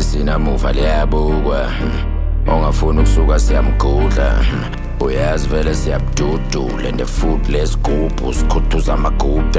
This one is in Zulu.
Bathi sinamuva liyabukwa ongafuni ukusuka siyamgudla uyazi vele siyabududula and the food lesigubhu sikhuthuza amaguda